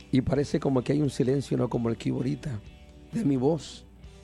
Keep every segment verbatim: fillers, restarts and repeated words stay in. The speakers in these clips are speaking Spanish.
Y parece como que hay un silencio, no como el que hubo ahorita, de mi voz.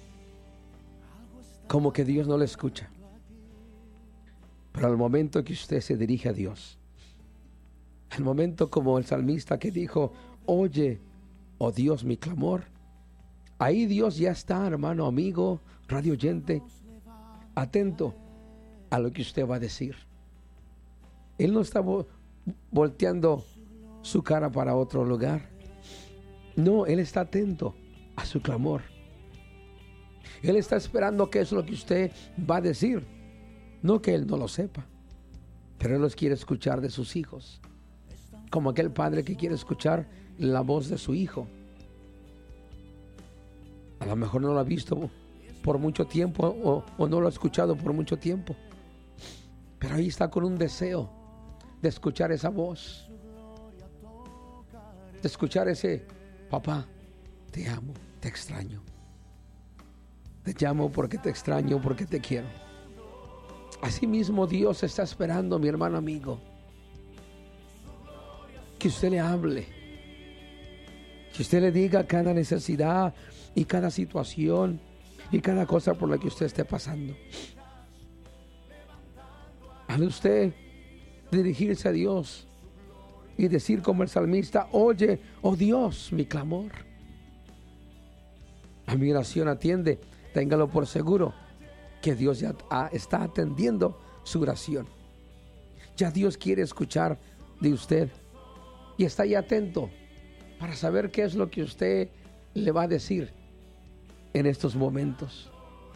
Como que Dios no le escucha. Pero al momento que usted se dirige a Dios, al momento como el salmista que dijo, oye, oh Dios, mi clamor, ahí Dios ya está, hermano, amigo, radio oyente, atento a lo que usted va a decir. Él no está vo- volteando su cara para otro lugar. No, Él está atento a su clamor. Él está esperando qué es lo que usted va a decir. No que Él no lo sepa, pero Él los quiere escuchar de sus hijos. Como aquel padre que quiere escuchar la voz de su hijo. A lo mejor no lo ha visto por mucho tiempo o, o no lo ha escuchado por mucho tiempo. Pero ahí está con un deseo de escuchar esa voz. De escuchar ese, papá, te amo, te extraño. Te llamo porque te extraño, porque te quiero. Así mismo Dios está esperando, mi hermano amigo, que usted le hable, que usted le diga cada necesidad y cada situación y cada cosa por la que usted esté pasando. Al usted dirigirse a Dios y decir como el salmista, oye, oh Dios, mi clamor. A mi oración atiende, téngalo por seguro que Dios ya está atendiendo su oración. Ya Dios quiere escuchar de usted y está ahí atento para saber qué es lo que usted le va a decir en estos momentos.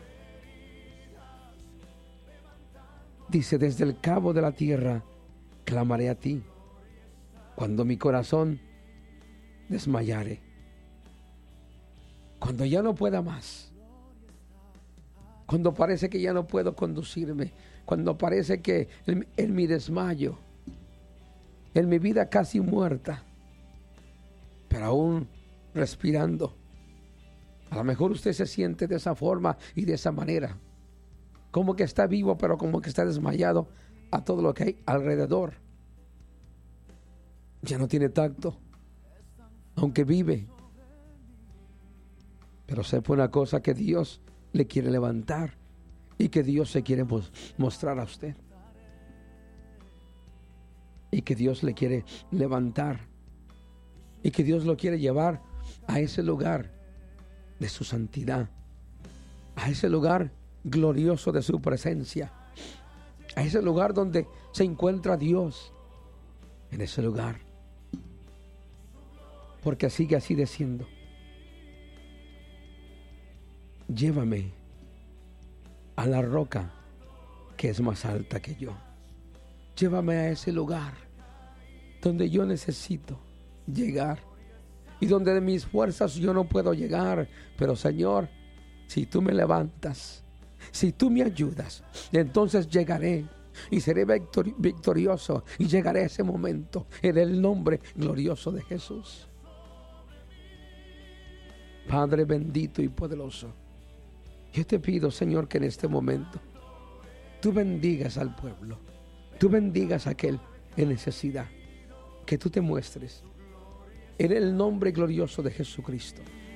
Dice, desde el cabo de la tierra clamaré a ti, cuando mi corazón desmayare, cuando ya no pueda más, cuando parece que ya no puedo conducirme, cuando parece que en, en mi desmayo, en mi vida casi muerta, pero aún respirando. A lo mejor usted se siente de esa forma y de esa manera, como que está vivo, pero como que está desmayado a todo lo que hay alrededor. Ya no tiene tacto, aunque vive. Pero sepa una cosa, que Dios le quiere levantar y que Dios se quiere mostrar a usted. Y que Dios le quiere levantar y que Dios lo quiere llevar a ese lugar de su santidad, a ese lugar glorioso de su presencia, a ese lugar donde se encuentra Dios, en ese lugar, porque sigue así diciendo, llévame a la roca que es más alta que yo, llévame a ese lugar donde yo necesito llegar y donde de mis fuerzas yo no puedo llegar, pero Señor, si tú me levantas, si tú me ayudas, entonces llegaré y seré victori- victorioso y llegaré a ese momento en el nombre glorioso de Jesús. Padre bendito y poderoso, yo te pido, Señor, que en este momento tú bendigas al pueblo, tú bendigas a aquel en necesidad, que tú te muestres en el nombre glorioso de Jesucristo.